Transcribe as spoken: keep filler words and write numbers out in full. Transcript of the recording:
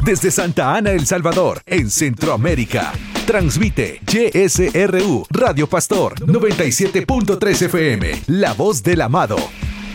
desde Santa Ana, El Salvador, en Centroamérica. Transmite Y S R U Radio Pastor noventa y siete punto tres F M, La Voz del Amado.